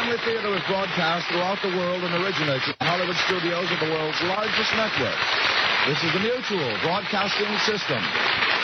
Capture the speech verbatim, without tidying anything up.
family theater is broadcast throughout the world and originates in the Hollywood studios of the world's largest network. This is the Mutual Broadcasting System.